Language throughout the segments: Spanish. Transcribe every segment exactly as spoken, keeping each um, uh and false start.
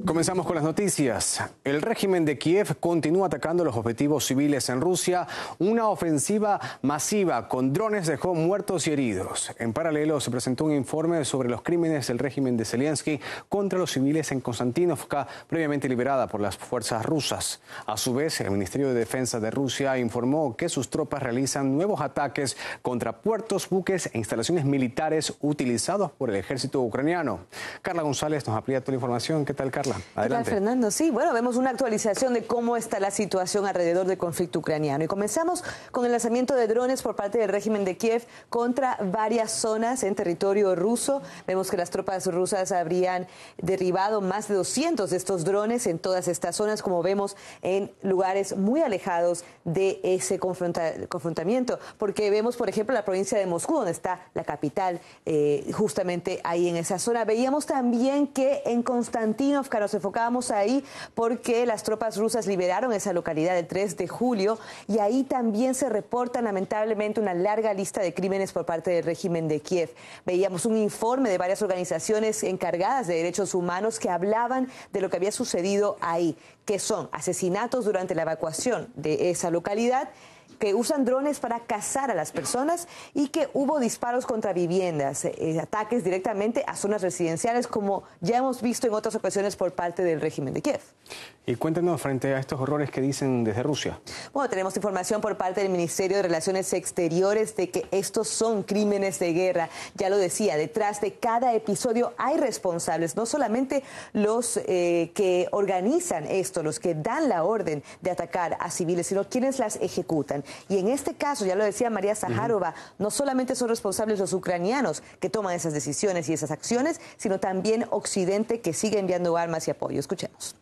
Comenzamos con las noticias. El régimen de Kiev continúa atacando los objetivos civiles en Rusia. Una ofensiva masiva con drones dejó muertos y heridos. En paralelo, se presentó un informe sobre los crímenes del régimen de Zelensky contra los civiles en Konstantinovka, previamente liberada por las fuerzas rusas. A su vez, el Ministerio de Defensa de Rusia informó que sus tropas realizan nuevos ataques contra puertos, buques e instalaciones militares utilizados por el ejército ucraniano. Carla González nos amplía toda la información. ¿Qué tal, Carla? Adelante. Hola, Fernando. Sí, bueno, vemos una actualización de cómo está la situación alrededor del conflicto ucraniano. Y comenzamos con el lanzamiento de drones por parte del régimen de Kiev contra varias zonas en territorio ruso. Vemos que las tropas rusas habrían derribado más de doscientos de estos drones en todas estas zonas, como vemos en lugares muy alejados de ese confronta confrontamiento. Porque vemos, por ejemplo, la provincia de Moscú, donde está la capital, eh, justamente ahí en esa zona. Veíamos también que en Konstantinovka, nos enfocábamos ahí porque las tropas rusas liberaron esa localidad el tres de julio y ahí también se reporta lamentablemente una larga lista de crímenes por parte del régimen de Kiev. Veíamos un informe de varias organizaciones encargadas de derechos humanos que hablaban de lo que había sucedido ahí, que son asesinatos durante la evacuación de esa localidad, que usan drones para cazar a las personas y que hubo disparos contra viviendas, eh, ataques directamente a zonas residenciales, como ya hemos visto en otras ocasiones por parte del régimen de Kiev. Y cuéntenos frente a estos horrores que dicen desde Rusia. Bueno, tenemos información por parte del Ministerio de Relaciones Exteriores de que estos son crímenes de guerra. Ya lo decía, detrás de cada episodio hay responsables, no solamente los eh, que organizan esto, los que dan la orden de atacar a civiles, sino quienes las ejecutan. Y en este caso, ya lo decía María Zaharova, uh-huh. no solamente son responsables los ucranianos que toman esas decisiones y esas acciones, sino también Occidente, que sigue enviando armas y apoyo. Escuchemos.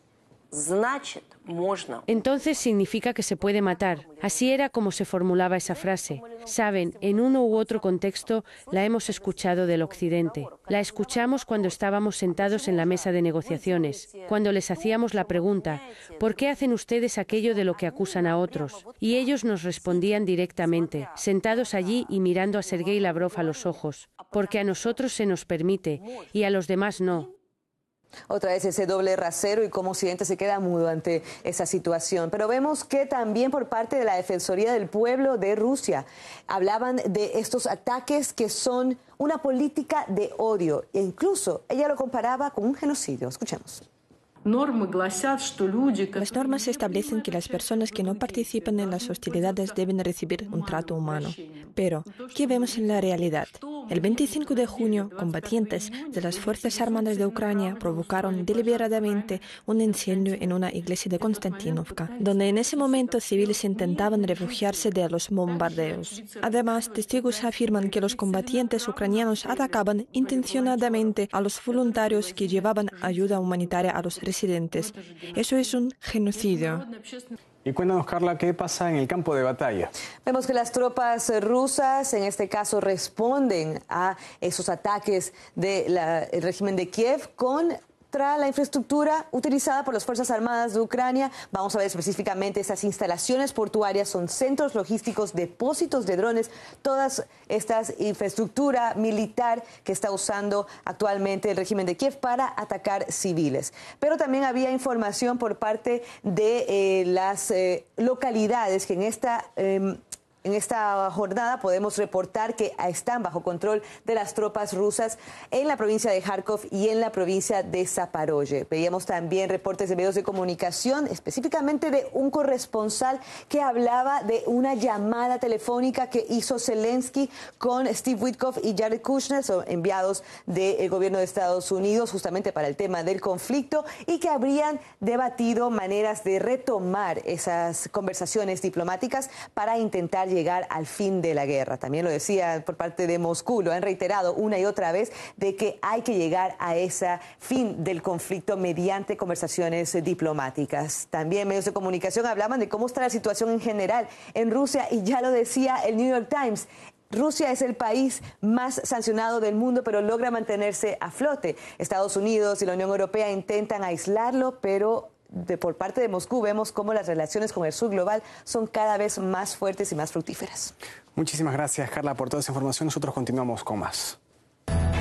Entonces significa que se puede matar. Así era como se formulaba esa frase. Saben, en uno u otro contexto la hemos escuchado del Occidente. La escuchamos cuando estábamos sentados en la mesa de negociaciones, cuando les hacíamos la pregunta, ¿por qué hacen ustedes aquello de lo que acusan a otros? Y ellos nos respondían directamente, sentados allí y mirando a Sergei Lavrov a los ojos, porque a nosotros se nos permite y a los demás no. Otra vez ese doble rasero y cómo Occidente se queda mudo ante esa situación. Pero vemos que también por parte de la Defensoría del Pueblo de Rusia hablaban de estos ataques que son una política de odio. E incluso ella lo comparaba con un genocidio. Escuchemos. Las normas establecen que las personas que no participan en las hostilidades deben recibir un trato humano. Pero, ¿qué vemos en la realidad? El veinticinco de junio, combatientes de las Fuerzas Armadas de Ucrania provocaron deliberadamente un incendio en una iglesia de Konstantinovka, donde en ese momento civiles intentaban refugiarse de los bombardeos. Además, testigos afirman que los combatientes ucranianos atacaban intencionadamente a los voluntarios que llevaban ayuda humanitaria a los residentes. Eso es un genocidio. Y cuéntanos, Carla, ¿qué pasa en el campo de batalla? Vemos que las tropas rusas, en este caso, responden a esos ataques del régimen de Kiev con la infraestructura utilizada por las Fuerzas Armadas de Ucrania. Vamos a ver específicamente esas instalaciones portuarias, son centros logísticos, depósitos de drones, todas estas infraestructura militar que está usando actualmente el régimen de Kiev para atacar civiles. Pero también había información por parte de eh, las eh, localidades que en esta... Eh, En esta jornada podemos reportar que están bajo control de las tropas rusas en la provincia de Kharkov y en la provincia de Zaporozhye. Veíamos también reportes de medios de comunicación, específicamente de un corresponsal que hablaba de una llamada telefónica que hizo Zelensky con Steve Witkoff y Jared Kushner, son enviados del gobierno de Estados Unidos justamente para el tema del conflicto, y que habrían debatido maneras de retomar esas conversaciones diplomáticas para intentar llegar al fin de la guerra. También lo decía por parte de Moscú, lo han reiterado una y otra vez, de que hay que llegar a ese fin del conflicto mediante conversaciones diplomáticas. También medios de comunicación hablaban de cómo está la situación en general en Rusia, y ya lo decía el New York Times. Rusia es el país más sancionado del mundo, pero logra mantenerse a flote. Estados Unidos y la Unión Europea intentan aislarlo, pero De, por parte de Moscú vemos cómo las relaciones con el sur global son cada vez más fuertes y más fructíferas. Muchísimas gracias, Carla, por toda esa información. Nosotros continuamos con más.